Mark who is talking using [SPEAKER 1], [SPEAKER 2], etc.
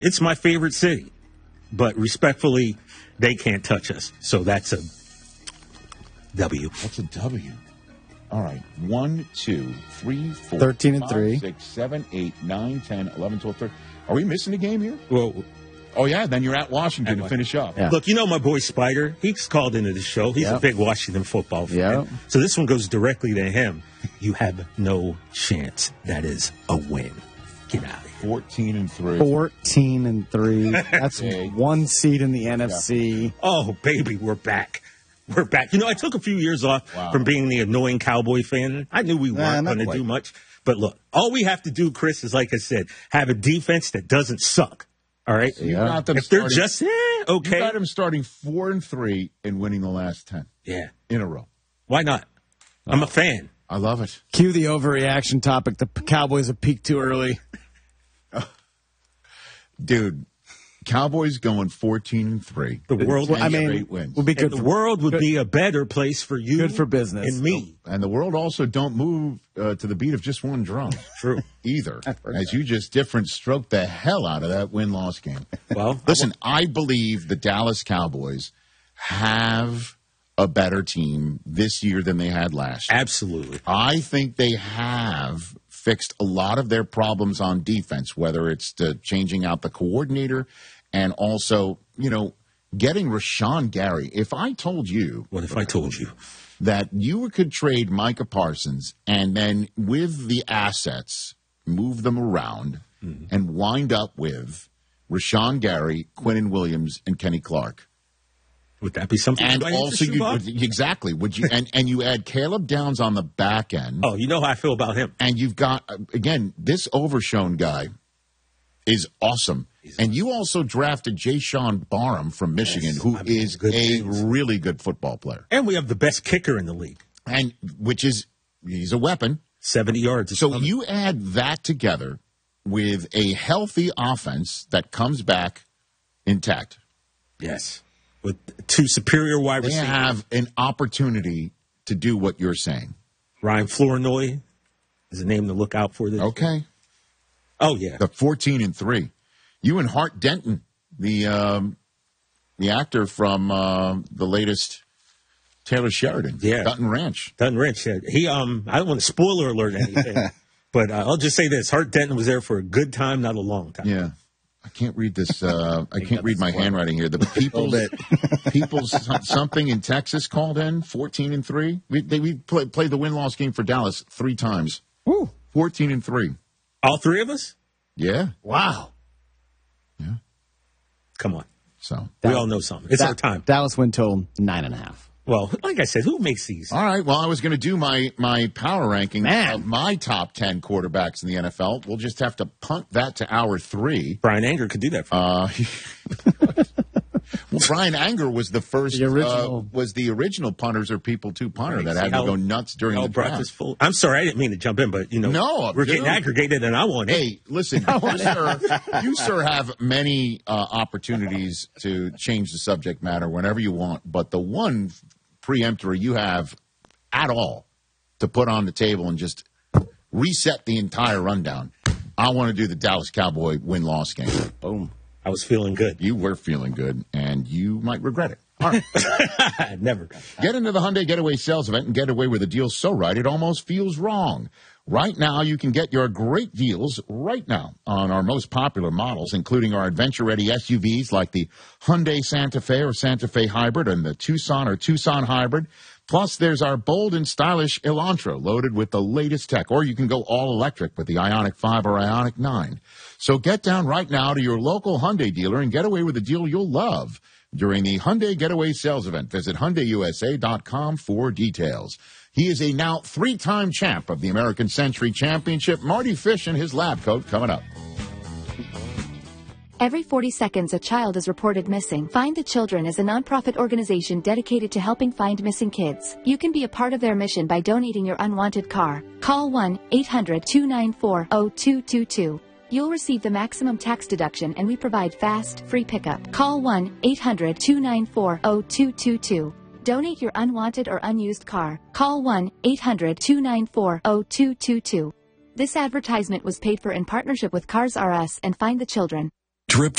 [SPEAKER 1] It's my favorite city. But respectfully, they can't touch us. So that's a W.
[SPEAKER 2] That's a W. All right. 1, 2, 3, 4,
[SPEAKER 3] 13 and
[SPEAKER 2] 5,
[SPEAKER 3] 3.
[SPEAKER 2] 6, 7, 8, 9, 10, 11, 12, 13. Are we missing a game here?
[SPEAKER 1] Well,
[SPEAKER 2] oh, yeah. Then you're at Washington to finish up.
[SPEAKER 3] Yeah.
[SPEAKER 1] look, you know my boy Spider. He's called into the show. He's a big Washington football fan.
[SPEAKER 3] Yeah.
[SPEAKER 1] So this one goes directly to him. You have no chance. That is a win. Get out of here.
[SPEAKER 2] 14 and 3.
[SPEAKER 3] 14 and 3. That's
[SPEAKER 2] Big.
[SPEAKER 3] one seed in the NFC.
[SPEAKER 1] Oh, baby, we're back. We're back. You know, I took a few years off from being the annoying Cowboy fan. I knew we weren't going to do much. But look, all we have to do, Chris, is, like I said, have a defense that doesn't suck. All right?
[SPEAKER 2] You got them
[SPEAKER 1] If they're
[SPEAKER 2] starting-
[SPEAKER 1] just, okay.
[SPEAKER 2] You got them starting 4 and 3 and winning the last 10
[SPEAKER 1] Yeah.
[SPEAKER 2] in a row.
[SPEAKER 1] Why not? I'm a fan.
[SPEAKER 2] I love it.
[SPEAKER 3] Cue the overreaction topic. The Cowboys have peaked too early.
[SPEAKER 2] Dude, Cowboys going 14 and 3.
[SPEAKER 1] The world,
[SPEAKER 2] Straight wins.
[SPEAKER 3] Would be
[SPEAKER 1] and
[SPEAKER 3] good.
[SPEAKER 1] the world would be a better place for you.
[SPEAKER 3] Good for business.
[SPEAKER 1] And me.
[SPEAKER 2] And the world also don't move to the beat of just one drum.
[SPEAKER 1] True.
[SPEAKER 2] Either. As you just different stroke the hell out of that win-loss game.
[SPEAKER 1] Well,
[SPEAKER 2] Listen, I believe the Dallas Cowboys have a better team this year than they had last year.
[SPEAKER 1] absolutely.
[SPEAKER 2] I think they have fixed a lot of their problems on defense, whether it's the changing out the coordinator and also, getting Rashawn Gary. If I told you
[SPEAKER 1] What if I told you?
[SPEAKER 2] that you could trade Micah Parsons and then with the assets, move them around and wind up with Rashawn Gary, Quinnen Williams, and Kenny Clark.
[SPEAKER 1] Would that be something?
[SPEAKER 2] And
[SPEAKER 1] that might
[SPEAKER 2] also,
[SPEAKER 1] interest you, Bob?
[SPEAKER 2] exactly, would you? And you add Caleb Downs on the back end.
[SPEAKER 1] Oh, you know how I feel about him.
[SPEAKER 2] And you've got, again, this Overshown guy is awesome. And you also drafted Jayshon Barham from Michigan, who is a really good football player.
[SPEAKER 1] And we have the best kicker in the league.
[SPEAKER 2] And he's a weapon.
[SPEAKER 1] 70 yards.
[SPEAKER 2] So you add that together with a healthy offense that comes back intact.
[SPEAKER 1] Yes. With two superior wide
[SPEAKER 2] They
[SPEAKER 1] receivers.
[SPEAKER 2] have an opportunity to do what you're saying.
[SPEAKER 1] Ryan Flournoy is a name to look out for this.
[SPEAKER 2] Okay.
[SPEAKER 1] Oh, yeah.
[SPEAKER 2] The 14 and 3. You and Hart Denton, the actor from the latest Taylor Sheridan.
[SPEAKER 1] Yeah.
[SPEAKER 2] Dutton Ranch.
[SPEAKER 1] Dutton Ranch. Yeah. He, I don't want to spoiler alert anything, but I'll just say this. Hart Denton was there for a good time, not a long time.
[SPEAKER 2] Yeah. I can't read this. I can't read my handwriting here. The people's something in Texas called in 14 and 3. We played the win-loss game for Dallas 3 times.
[SPEAKER 3] Woo.
[SPEAKER 2] 14 and 3.
[SPEAKER 1] All three of us?
[SPEAKER 2] Yeah.
[SPEAKER 3] Wow.
[SPEAKER 2] Yeah.
[SPEAKER 1] Come on.
[SPEAKER 2] So
[SPEAKER 1] We all know something. It's our time.
[SPEAKER 3] Dallas win total 9.5.
[SPEAKER 1] Well, like I said, who makes these?
[SPEAKER 2] all right. Well, I was going to do my power ranking of my top 10 quarterbacks in the NFL. We'll just have to punt that to hour 3.
[SPEAKER 1] Brian Anger could do that for me.
[SPEAKER 2] Well, Brian Anger was the first,
[SPEAKER 3] The original.
[SPEAKER 2] was the original punters or people 2 punter
[SPEAKER 1] Right,
[SPEAKER 2] that
[SPEAKER 1] see
[SPEAKER 2] had to
[SPEAKER 1] how-
[SPEAKER 2] go nuts during the
[SPEAKER 1] brought
[SPEAKER 2] draft.
[SPEAKER 1] this full. I'm sorry, I didn't mean to jump in, but
[SPEAKER 2] No,
[SPEAKER 1] we're getting
[SPEAKER 2] dude.
[SPEAKER 1] aggregated, and I want it.
[SPEAKER 2] Hey, listen, you sir have many opportunities to change the subject matter whenever you want, but the one preemptory you have at all to put on the table and just reset the entire rundown. I want to do the Dallas Cowboy win-loss game.
[SPEAKER 3] Boom.
[SPEAKER 1] I was feeling good.
[SPEAKER 2] You were feeling good, and you might regret it. All right.
[SPEAKER 1] I never got that.
[SPEAKER 2] Get into the Hyundai Getaway sales event and get away with a deal so right it almost feels wrong. Right now, you can get your great deals right now on our most popular models, including our adventure-ready SUVs like the Hyundai Santa Fe or Santa Fe Hybrid and the Tucson or Tucson Hybrid. Plus, there's our bold and stylish Elantra loaded with the latest tech. Or you can go all-electric with the Ioniq 5 or Ioniq 9. So get down right now to your local Hyundai dealer and get away with a deal you'll love during the Hyundai Getaway sales event. Visit HyundaiUSA.com for details. He is a now 3-time champ of the American Century Championship. Marty Fish in his lab coat coming up.
[SPEAKER 4] Every 40 seconds, a child is reported missing. Find the Children is a nonprofit organization dedicated to helping find missing kids. You can be a part of their mission by donating your unwanted car. Call 1-800-294-0222. You'll receive the maximum tax deduction, and we provide fast, free pickup. Call 1-800-294-0222. Donate your unwanted or unused car. Call 1-800-294-0222. This advertisement was paid for in partnership with Cars R Us and Find the Children.
[SPEAKER 5] Drip